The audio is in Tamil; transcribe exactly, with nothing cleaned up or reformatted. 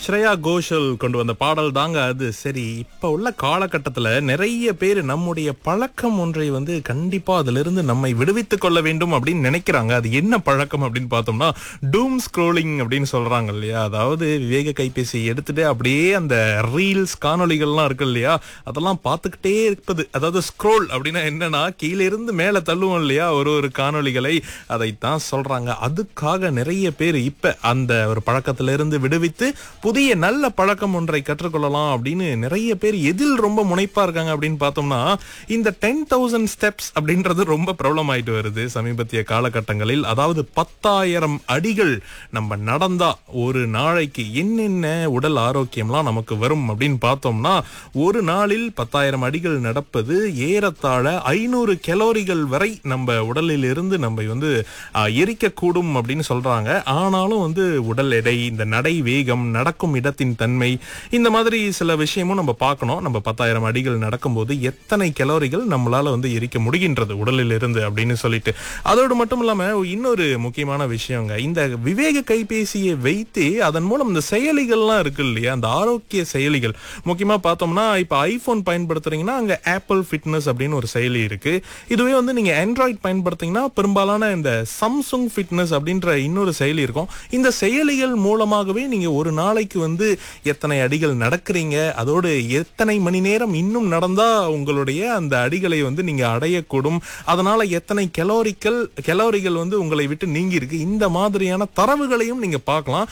ஸ்ரேயா கோஷல் கொண்டு வந்த பாடல் தாங்க அது. சரி, இப்ப உள்ள காலகட்டத்துல நிறைய பேர் நம்முடைய பழக்கம் ஒன்றை வந்து கண்டிப்பா அதிலிருந்து நம்மை விடுவித்துக் கொள்ள வேண்டும் அப்படின்னு நினைக்கிறாங்க. அது என்ன பழக்கம் அப்படின்னு பார்த்தோம்னா டூம் ஸ்க்ரோலிங் அப்படின்னு சொல்றாங்க இல்லையா. அதாவது விவேக கைபேசி எடுத்துட்டு அப்படியே அந்த ரீல்ஸ் காணொளிகள்லாம் இருக்கு இல்லையா, அதெல்லாம் பார்த்துக்கிட்டே இருப்பது. அதாவது ஸ்க்ரோல் அப்படின்னா என்னன்னா கீழே இருந்து மேல தள்ளுவோம் இல்லையா ஒரு ஒரு காணொளிகளை, அதைத்தான் சொல்றாங்க. அதுக்காக நிறைய பேர் இப்ப அந்த ஒரு பழக்கத்திலிருந்து விடுவித்து புதிய நல்ல பழக்கம் ஒன்றை கற்றுக்கொள்ளலாம் அப்படின்னு நிறைய பேர் எதில் ரொம்ப முனைப்பா இருக்காங்க அப்படின்னு பார்த்தோம்னா இந்த டென் தௌசண்ட் ஸ்டெப்ஸ் அப்படின்றது ரொம்ப பிரபலம் ஆயிட்டு வருது சமீபத்திய காலகட்டங்களில். அதாவது பத்தாயிரம் அடிகள் நம்ம நடந்தா ஒரு நாளைக்கு என்னென்ன உடல் ஆரோக்கியம்லாம் நமக்கு வரும் அப்படின்னு பார்த்தோம்னா ஒரு நாளில் பத்தாயிரம் அடிகள் நடப்பது ஏறத்தாழ ஐநூறு கலோரிகள் வரை நம்ம உடலில் இருந்து நம்ம வந்து எரிக்கக்கூடும் அப்படின்னு சொல்றாங்க. ஆனாலும் வந்து உடல் எடை, இந்த நடை வேகம், நடக்கும் இடத்தின் தன்மை, இந்த மாதிரி சில விஷயமும் நம்ம பார்க்கணும். நம்ம பத்தாயிரம் அடிகள் நடக்கும்போது எத்தனை கலோரிகள் நம்மளால வந்து எரிக்க முடிகின்றது உடலில் இருந்து அப்படின்னு சொல்லிட்டு. அதோடு மட்டும் இல்லாம இன்னொரு முக்கியமான விஷயங்க, இந்த விவேக கைபேசியை வைத்து அதன் மூலம் இந்த செயலிகள்லாம் இருக்கு இல்லையா, அந்த ஆரோக்கிய செயலிகள். முக்கியமா பார்த்தோம்னா இப்ப ஐபோன் பயன்படுத்துறீங்கன்னா அங்க ஆப்பிள் ஃபிட்னஸ் அப்படின்னு ஒரு செயலி இருக்கு. இதுவே வந்து நீங்க ஆண்ட்ராய்ட் பயன்படுத்தீங்கன்னா பெரும்பாலான இந்த சாம்சங் ஃபிட்னஸ் அப்படின்ற இன்னொரு செயலி இருக்கும். இந்த செயலிகள் மூலமாகவே நீங்க ஒரு நாளைக்கு வந்து எத்தனை அடிகள் நடக்கிறீங்க, அதோடு எத்தனை மணி நேரம் இன்னும் நடந்தா உங்களுடைய அந்த அடிகளை வந்து நீங்க அடையக்கூடும், அதனால எத்தனை கலோரிகள் கலோரிகள் வந்து உங்களை விட்டு நீங்கி இருக்கு, இந்த மாதிரியான தரவுகளையும் நீங்க பார்க்கலாம்.